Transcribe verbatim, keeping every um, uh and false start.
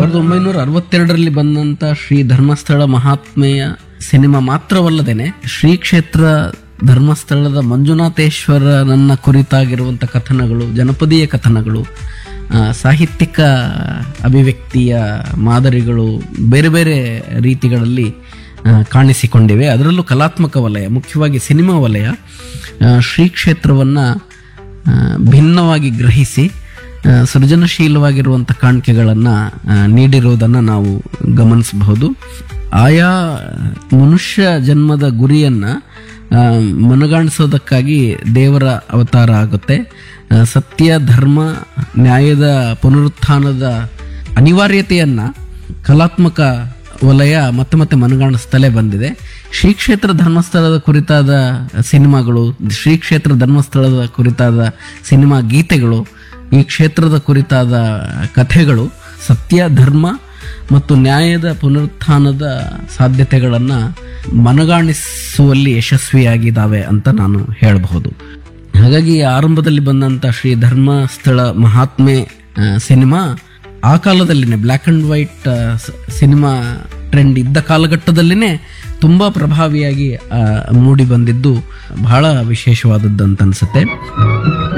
ಸಾವಿರದ ಒಂಬೈನೂರ ಅರವತ್ತೆರಡರಲ್ಲಿ ಬಂದಂತ ಶ್ರೀ ಧರ್ಮಸ್ಥಳ ಮಹಾತ್ಮೆಯ ಸಿನಿಮಾ ಮಾತ್ರವಲ್ಲದೇನೆ ಶ್ರೀ ಕ್ಷೇತ್ರ ಧರ್ಮಸ್ಥಳದ ಮಂಜುನಾಥೇಶ್ವರನನ್ನ ಕುರಿತಾಗಿರುವಂಥ ಕಥನಗಳು, ಜನಪದೀಯ ಕಥನಗಳು, ಸಾಹಿತ್ಯಿಕ ಅಭಿವ್ಯಕ್ತಿಯ ಮಾದರಿಗಳು ಬೇರೆ ಬೇರೆ ರೀತಿಗಳಲ್ಲಿ ಕಾಣಿಸಿಕೊಂಡಿವೆ. ಅದರಲ್ಲೂ ಕಲಾತ್ಮಕ ವಲಯ, ಮುಖ್ಯವಾಗಿ ಸಿನಿಮಾ ವಲಯ ಶ್ರೀ ಕ್ಷೇತ್ರವನ್ನು ಭಿನ್ನವಾಗಿ ಗ್ರಹಿಸಿ ಸೃಜನಶೀಲವಾಗಿರುವಂಥ ಕಾಣಿಕೆಗಳನ್ನು ನೀಡಿರುವುದನ್ನು ನಾವು ಗಮನಿಸಬಹುದು. ಆಯಾ ಮನುಷ್ಯ ಜನ್ಮದ ಗುರಿಯನ್ನು ಮನಗಾಣಿಸೋದಕ್ಕಾಗಿ ದೇವರ ಅವತಾರ ಆಗುತ್ತೆ. ಸತ್ಯ, ಧರ್ಮ, ನ್ಯಾಯದ ಪುನರುತ್ಥಾನದ ಅನಿವಾರ್ಯತೆಯನ್ನು ಕಲಾತ್ಮಕ ವಲಯ ಮತ್ತೆ ಮತ್ತೆ ಮನಗಾಣಿಸ್ತಲೇ ಬಂದಿದೆ. ಶ್ರೀ ಕ್ಷೇತ್ರ ಧರ್ಮಸ್ಥಳದ ಕುರಿತಾದ ಸಿನಿಮಾಗಳು, ಶ್ರೀ ಕ್ಷೇತ್ರ ಧರ್ಮಸ್ಥಳದ ಕುರಿತಾದ ಸಿನಿಮಾ ಗೀತೆಗಳು, ಈ ಕ್ಷೇತ್ರದ ಕುರಿತಾದ ಕಥೆಗಳು ಸತ್ಯ, ಧರ್ಮ ಮತ್ತು ನ್ಯಾಯದ ಪುನರುತ್ಥಾನದ ಸಾಧ್ಯತೆಗಳನ್ನು ಮನಗಾಣಿಸುವಲ್ಲಿ ಯಶಸ್ವಿಯಾಗಿದ್ದಾವೆ ಅಂತ ನಾನು ಹೇಳಬಹುದು. ಹಾಗಾಗಿ ಆರಂಭದಲ್ಲಿ ಬಂದಂಥ ಶ್ರೀ ಧರ್ಮಸ್ಥಳ ಮಹಾತ್ಮೆ ಸಿನಿಮಾ ಆ ಕಾಲದಲ್ಲಿನೇ black and white cinema trend ಇದ್ದ ಕಾಲಘಟ್ಟದಲ್ಲಿನೇ ತುಂಬ ಪ್ರಭಾವಿಯಾಗಿ ಮೂಡಿ ಬಂದಿದ್ದು ಬಹಳ ವಿಶೇಷವಾದದ್ದು ಅಂತ ಅನ್ಸುತ್ತೆ.